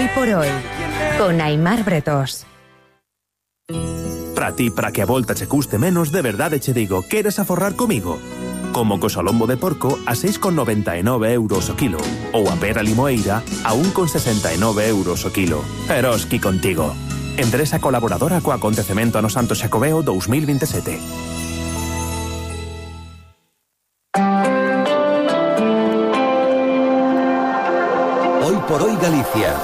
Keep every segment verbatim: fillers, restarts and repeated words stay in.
Hoy por hoy, con Aimar Bretos. Para ti, para que a volta che custe menos, de verdade che digo, queres aforrar comigo? Como co salombo de porco a seis con noventa e nove euros o kilo, ou a pera limoeira a un con sesenta e nove euros o kilo. Eroski contigo. Empresa colaboradora co acontecemento no Santo Xacobeo dos mil veintisiete. Hoy por hoy Galicia.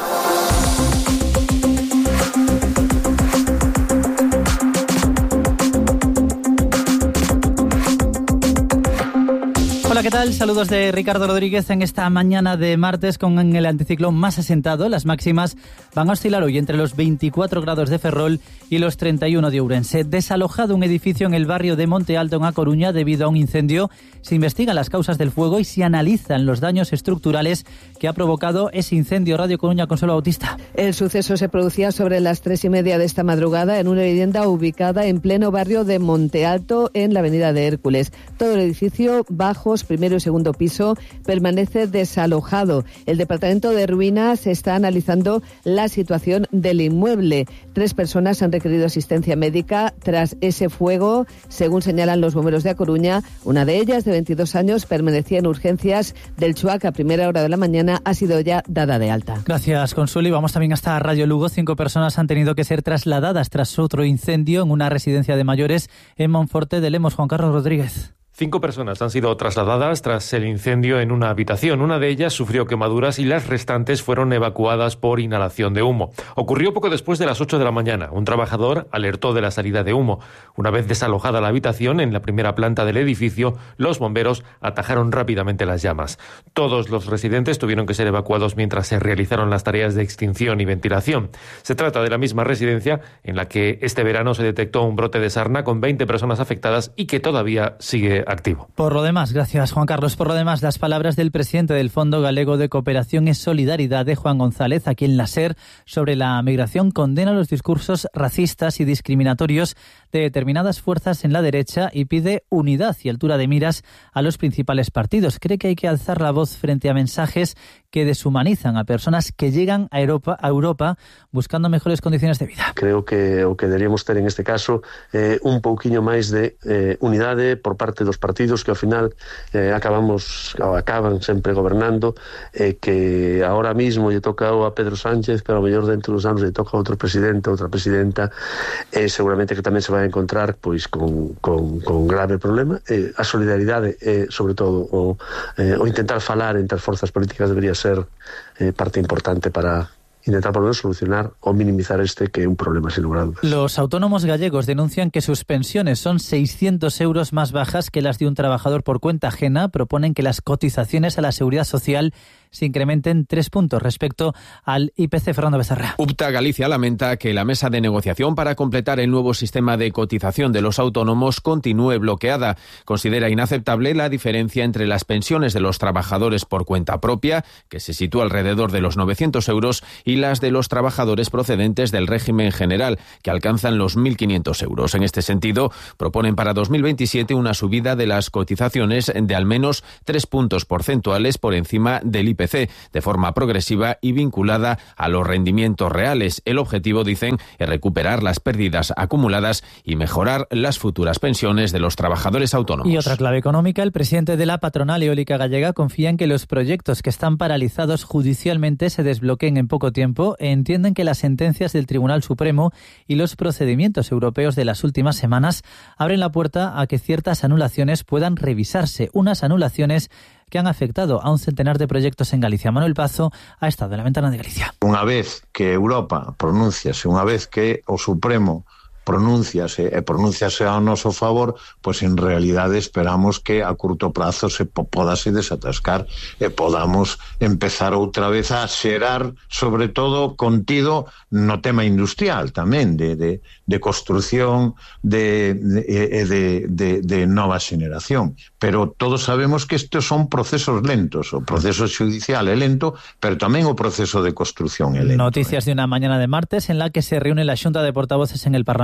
Hola, ¿qué tal? Saludos de Ricardo Rodríguez en esta mañana de martes con el anticiclón más asentado. Las máximas van a oscilar hoy entre los veinticuatro grados de Ferrol y los treinta y uno de Ourense. Desalojado un edificio en el barrio de Monte Alto, en A Coruña, debido a un incendio. Se investigan las causas del fuego y se analizan los daños estructurales que ha provocado ese incendio. Radio Coruña, Consuelo Bautista. El suceso se producía sobre las tres y media de esta madrugada en una vivienda ubicada en pleno barrio de Monte Alto, en la avenida de Hércules. Todo el edificio, bajos, primero y segundo piso, permanece desalojado. El Departamento de Ruinas está analizando la situación del inmueble. Tres personas han requerido asistencia médica tras ese fuego, según señalan los bomberos de A Coruña. Una de ellas, de veintidós años, permanecía en urgencias del Chuac a primera hora de la mañana, ha sido ya dada de alta. Gracias, Consuelo. Y vamos también hasta Radio Lugo. Cinco personas han tenido que ser trasladadas tras otro incendio en una residencia de mayores en Monforte de Lemos. Juan Carlos Rodríguez. Cinco personas han sido trasladadas tras el incendio en una habitación. Una de ellas sufrió quemaduras y las restantes fueron evacuadas por inhalación de humo. Ocurrió poco después de las ocho de la mañana. Un trabajador alertó de la salida de humo. Una vez desalojada la habitación, en la primera planta del edificio, los bomberos atajaron rápidamente las llamas. Todos los residentes tuvieron que ser evacuados mientras se realizaron las tareas de extinción y ventilación. Se trata de la misma residencia en la que este verano se detectó un brote de sarna con veinte personas afectadas y que todavía sigue activo. Por lo demás, gracias Juan Carlos, por lo demás, las palabras del presidente del Fondo Galego de Cooperación y Solidaridad, de Juan González, aquí en la SER, sobre la migración, condena los discursos racistas y discriminatorios de determinadas fuerzas en la derecha y pide unidad y altura de miras a los principales partidos. Cree que hay que alzar la voz frente a mensajes que deshumanizan a personas que llegan a Europa, a Europa buscando mejores condiciones de vida. Creo que o que deberíamos ter en este caso eh, un pouquiño máis de eh, unidade por parte dos partidos que ao final eh, acabamos ou acaban sempre gobernando, eh, que ahora mismo lle toca a Pedro Sánchez, pero ao mellor dentro dos anos lle toca a outro presidente, outra presidenta, eh, seguramente que tamén se vai a encontrar pois con, con, con grave problema. Eh, a solidaridade, eh, sobre todo o, eh, o intentar falar entre as forzas políticas debería ser eh, parte importante para intentar por lo menos solucionar o minimizar este, que es un problema sin lugar a dudas. Los autónomos gallegos denuncian que sus pensiones son seiscientos euros más bajas que las de un trabajador por cuenta ajena. Proponen que las cotizaciones a la seguridad social se incrementen tres puntos respecto al I P C. Fernando Becerra. UPTA Galicia lamenta que la mesa de negociación para completar el nuevo sistema de cotización de los autónomos continúe bloqueada. Considera inaceptable la diferencia entre las pensiones de los trabajadores por cuenta propia, que se sitúa alrededor de los novecientos euros, y las de los trabajadores procedentes del régimen general, que alcanzan los mil quinientos euros. En este sentido, proponen para dos mil veintisiete una subida de las cotizaciones de al menos tres puntos porcentuales por encima del I P C, de forma progresiva y vinculada a los rendimientos reales. El objetivo, dicen, es recuperar las pérdidas acumuladas y mejorar las futuras pensiones de los trabajadores autónomos. Y otra clave económica: el presidente de la patronal eólica gallega confía en que los proyectos que están paralizados judicialmente se desbloqueen en poco tiempo. Entienden que las sentencias del Tribunal Supremo y los procedimientos europeos de las últimas semanas abren la puerta a que ciertas anulaciones puedan revisarse, unas anulaciones que han afectado a un centenar de proyectos en Galicia. Manuel Pazo ha estado en la ventana de Galicia. Unha vez que Europa pronunciase, unha vez que o Supremo pronunciase e pronunciase ao noso favor, pois en realidade esperamos que a curto prazo se podase desatascar e podamos empezar outra vez a xerar, sobre todo contido no tema industrial tamén, de, de, de construción de, de, de, de, de nova xeneración. Pero todos sabemos que estes son procesos lentos, o proceso judicial é lento, pero tamén o proceso de construción é lento. Noticias eh. de una mañana de martes en la que se reúne la Xunta de Portavoces en el Parlamento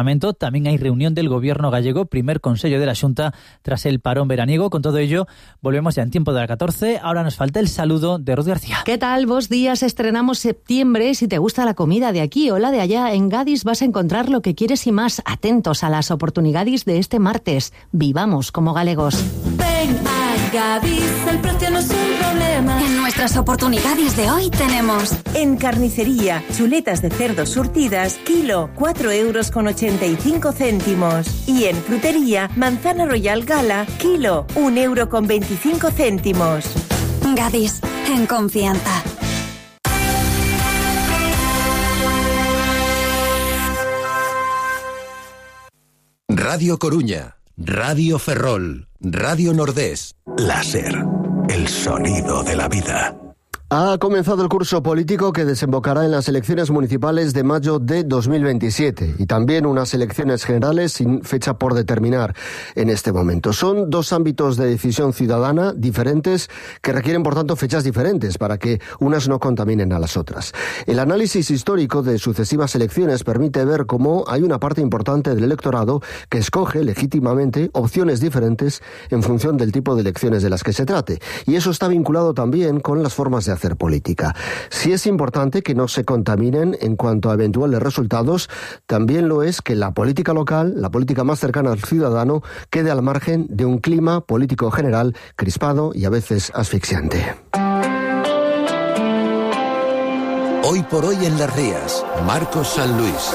Parlamento. También hay reunión del Gobierno gallego, primer Consello de la Xunta tras el parón veraniego. Con todo ello, volvemos ya en tiempo de la catorce. Ahora nos falta el saludo de Ruth García. ¿Qué tal? Vos días, estrenamos septiembre. Si te gusta la comida de aquí o la de allá, en Gadis vas a encontrar lo que quieres y más. Atentos a las oportunidades de este martes. Vivamos como galegos. Ven a Gadis, el precio no es un problema. En nuestras oportunidades de hoy tenemos en carnicería, chuletas de cerdo surtidas, kilo, cuatro euros con ochenta y cinco céntimos. Y en frutería, manzana royal gala, kilo, un euro con veinticinco céntimos. Gadis, en confianza. Radio Coruña, Radio Ferrol, Radio Nordés, Láser, el sonido de la vida. Ha comenzado el curso político que desembocará en las elecciones municipales de mayo de dos mil veintisiete y también unas elecciones generales sin fecha por determinar en este momento. Son dos ámbitos de decisión ciudadana diferentes que requieren, por tanto, fechas diferentes para que unas no contaminen a las otras. El análisis histórico de sucesivas elecciones permite ver cómo hay una parte importante del electorado que escoge legítimamente opciones diferentes en función del tipo de elecciones de las que se trate. Y eso está vinculado también con las formas de hacer política. Si es importante que no se contaminen en cuanto a eventuales resultados, también lo es que la política local, la política más cercana al ciudadano, quede al margen de un clima político general crispado y a veces asfixiante. Hoy por hoy en Las Rías, Marcos San Luis.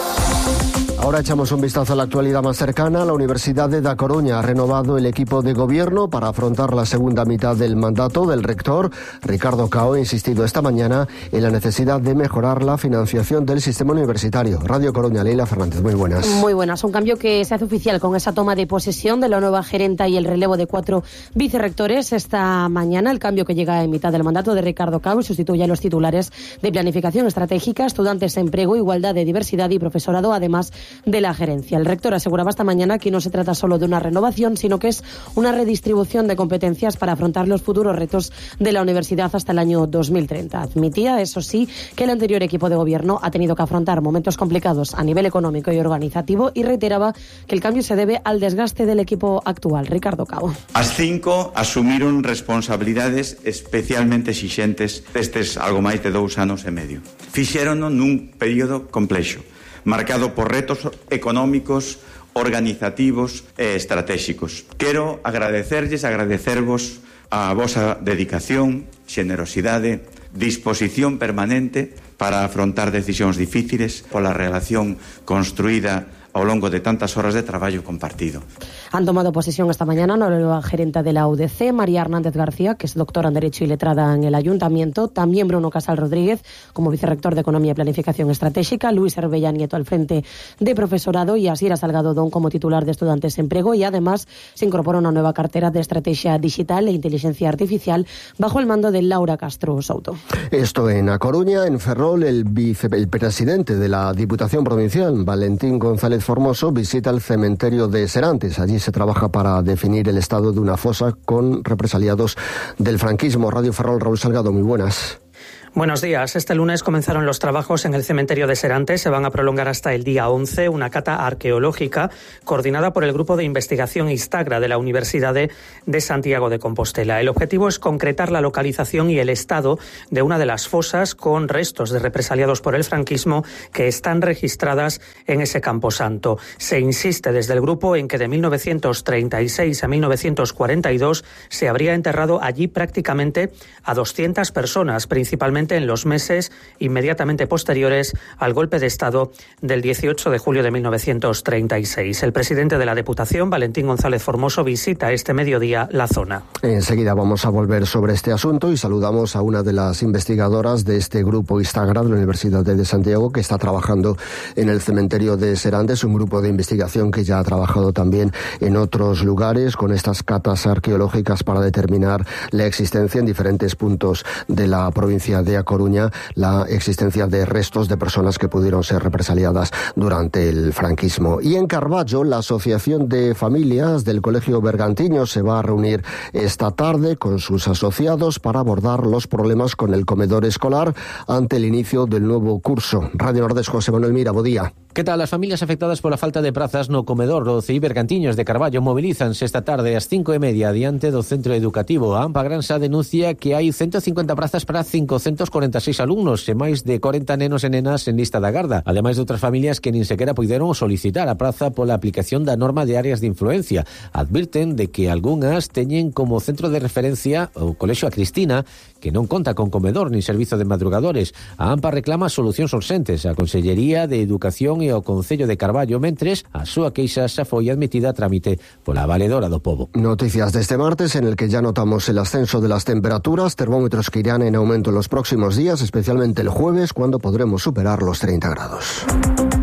Ahora echamos un vistazo a la actualidad más cercana. La Universidad de Da Coruña ha renovado el equipo de gobierno para afrontar la segunda mitad del mandato del rector. Ricardo Cao ha insistido esta mañana en la necesidad de mejorar la financiación del sistema universitario. Radio Coruña, Leila Fernández, muy buenas. Muy buenas. Un cambio que se hace oficial con esa toma de posesión de la nueva gerenta y el relevo de cuatro vicerrectores esta mañana. El cambio que llega en mitad del mandato de Ricardo Cao sustituye a los titulares de planificación estratégica, estudiantes, empleo, igualdad de diversidad y profesorado, además de la gerencia. El rector aseguraba esta mañana que no se trata solo de una renovación, sino que es una redistribución de competencias para afrontar los futuros retos de la universidad hasta el año dos mil treinta. Admitía, eso sí, que el anterior equipo de gobierno ha tenido que afrontar momentos complicados a nivel económico y organizativo y reiteraba que el cambio se debe al desgaste del equipo actual. Ricardo Cao. As cinco asumiron responsabilidades especialmente exixentes destes algo máis de dous anos e medio. Fixérono nun período complexo, marcado por retos económicos, organizativos e estratégicos. Quero agradecerlles, agradecervos a vosa dedicación, xenerosidade, disposición permanente para afrontar decisións difíciles pola relación construída ao longo de tantas horas de traballo compartido. Han tomado posesión esta mañana una nueva gerenta de la U D C, María Hernández García, que es doctora en Derecho y letrada en el Ayuntamiento, también Bruno Casal Rodríguez, como vicerrector de Economía y Planificación Estratégica, Luis Herbella Nieto al frente de Profesorado y Asira Salgado Don como titular de Estudiantes Empleo, y además se incorpora una nueva cartera de Estrategia Digital e Inteligencia Artificial bajo el mando de Laura Castro Souto. Esto en A Coruña. En Ferrol, el vicepresidente de la Diputación Provincial, Valentín González Formoso, visita el cementerio de Serantes. Allí se trabaja para definir el estado de una fosa con represaliados del franquismo. Radio Ferrol, Raúl Salgado, muy buenas. Buenos días. Este lunes comenzaron los trabajos en el cementerio de Serantes. Se van a prolongar hasta el día once. Una cata arqueológica coordinada por el Grupo de Investigación Istagra de la Universidad de, de Santiago de Compostela. El objetivo es concretar la localización y el estado de una de las fosas con restos de represaliados por el franquismo que están registradas en ese camposanto. Se insiste desde el grupo en que de mil novecientos treinta y seis a mil novecientos cuarenta y dos se habría enterrado allí prácticamente a doscientas personas, principalmente en los meses inmediatamente posteriores al golpe de Estado del dieciocho de julio de mil novecientos treinta y seis. El presidente de la Diputación, Valentín González Formoso, visita este mediodía la zona. Enseguida vamos a volver sobre este asunto y saludamos a una de las investigadoras de este grupo Istagra de la Universidad de Santiago, que está trabajando en el cementerio de Serantes, un grupo de investigación que ya ha trabajado también en otros lugares con estas catas arqueológicas para determinar la existencia en diferentes puntos de la provincia de A Coruña, la existencia de restos de personas que pudieron ser represaliadas durante el franquismo. Y en Carballo, la Asociación de Familias del Colegio Bergantiños se va a reunir esta tarde con sus asociados para abordar los problemas con el comedor escolar ante el inicio del nuevo curso. Radio Nordés, José Manuel Mira, buen día. Que tal? As familias afectadas pola falta de prazas no comedor do C I Bergantiños de Carballo mobilízanse esta tarde ás cinco e media diante do centro educativo. A AMPA Gransa denuncia que hai ciento cincuenta prazas para cincocentos cuarenta e seis alumnos e máis de corenta nenos e nenas en lista da garda, ademais de outras familias que nin sequera puideron solicitar a praza pola aplicación da norma de áreas de influencia. Advirten de que algunhas teñen como centro de referencia o Colexio A Cristina, que non conta con comedor nin servizo de madrugadores. A AMPA reclama solucións urxentes. A Consellería de Educación e o Concello de Carballo, mentres a súa queixa xa foi admitida a trámite pola Valedora do Pobo. Noticias de este martes en el que ya notamos el ascenso de las temperaturas, termómetros que irán en aumento en los próximos días, especialmente el jueves, cuando podremos superar los treinta grados.